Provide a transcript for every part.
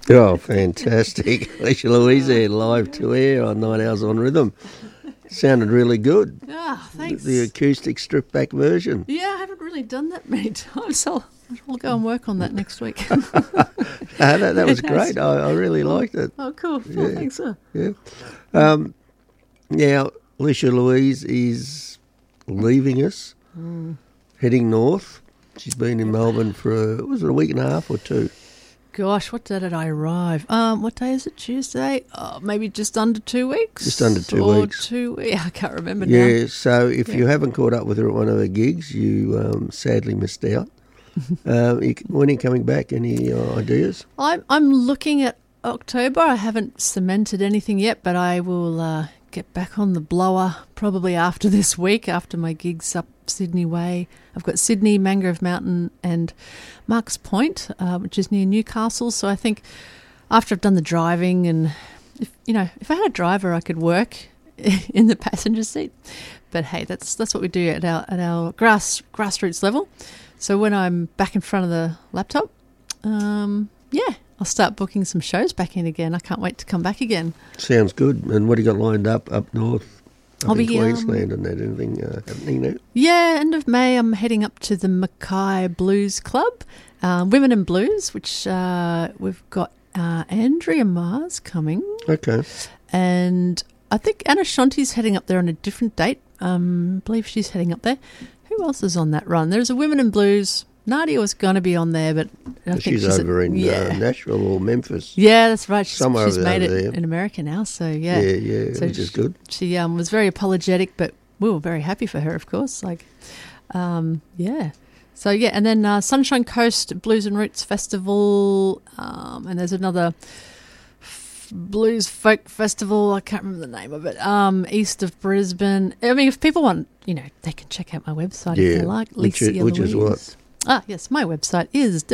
Oh, fantastic. Alicia Louise there, live to air on 9 Hours on Rhythm. Sounded really good. Ah, thanks. The acoustic stripped back version. Yeah, I haven't really done that many times, so I'll go and work on that next week. That was great. I really liked it. Oh, cool. Yeah. Oh, thanks, sir. Yeah. Now, Alicia Louise is leaving us, heading north. She's been in Melbourne for, was it a week and a half or two? Gosh, what day did I arrive? What day is it? Tuesday? Maybe just under 2 weeks? Just under 2 weeks. 2 weeks. I can't remember now. Yeah, so if you haven't caught up with her at one of her gigs, you sadly missed out. When are you coming back? Any ideas? I'm looking at October. I haven't cemented anything yet, but I will get back on the blower probably after this week, after my gigs up Sydney Way. I've got Sydney, Mangrove Mountain and Marks Point, which is near Newcastle. So I think after I've done the driving, and if I had a driver, I could work in the passenger seat. But hey, that's what we do at our grassroots level. So when I'm back in front of the laptop, I'll start booking some shows back in again. I can't wait to come back again. Sounds good. And what do you got lined up north? I'll be Queensland and that. Anything happening there? Yeah, end of May I'm heading up to the Mackay Blues Club, Women in Blues, which we've got Andrea Mars coming. Okay. And I think Anna Shanti's heading up there on a different date. I believe she's heading up there. Who else is on that run? There's a Women in Blues. Nadia was going to be on there, but I think she's over in Nashville or Memphis. Yeah, that's right. She's made it there. in America now, so yeah. Yeah, so which is good. She was very apologetic, but we were very happy for her, of course. So yeah, and then Sunshine Coast Blues and Roots Festival, and there's another blues folk festival. I can't remember the name of it. East of Brisbane. I mean, if people want, they can check out my website if they like. Which is what? Yes, my website is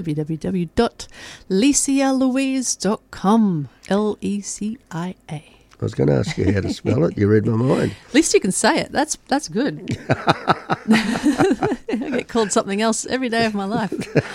www.licialouise.com. Lecia. I was going to ask you how to spell it. You read my mind. At least you can say it. That's good. I get called something else every day of my life.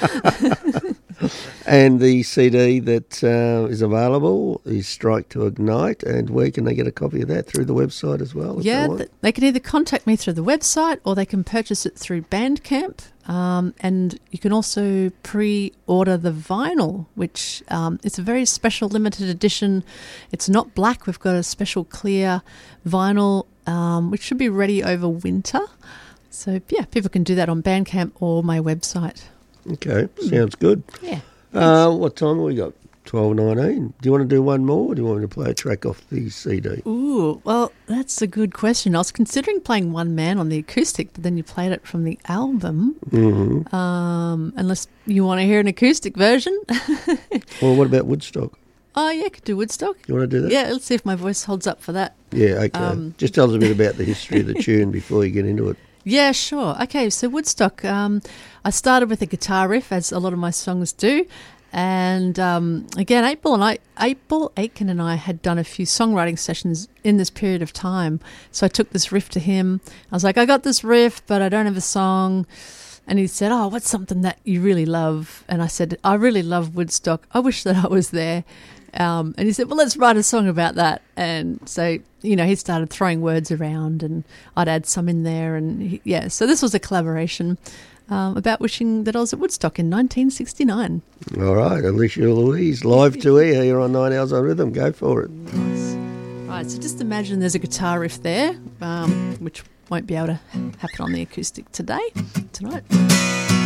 And the CD that is available is Strike to Ignite. And where can they get a copy of that? Through the website as well? They can either contact me through the website or they can purchase it through Bandcamp. And you can also pre-order the vinyl, which it's a very special limited edition. It's not black. We've got a special clear vinyl, which should be ready over winter. So, yeah, people can do that on Bandcamp or my website. Okay, sounds good. Yeah. What time have we got? 12:19. Do you want to do one more, or do you want me to play a track off the CD? Ooh, well, that's a good question. I was considering playing One Man on the acoustic, but then you played it from the album. Mm-hmm. Unless you want to hear an acoustic version. Well, what about Woodstock? Oh, yeah, I could do Woodstock. You want to do that? Yeah, let's see if my voice holds up for that. Yeah, okay. Just tell us a bit about the history of the tune before you get into it. Yeah, sure. Okay, so Woodstock, I started with a guitar riff, as a lot of my songs do. And again, April Aitken and I had done a few songwriting sessions in this period of time. So I took this riff to him. I was like, I got this riff, but I don't have a song. And he said, oh, what's something that you really love? And I said, I really love Woodstock. I wish that I was there. And he said, well, let's write a song about that. And so, he started throwing words around and I'd add some in there. And so this was a collaboration about wishing that I was at Woodstock in 1969. All right, Alicia Louise, live to air here on 9 Hours on Rhythm. Go for it. Nice. Right, so just imagine there's a guitar riff there, which won't be able to happen on the acoustic tonight.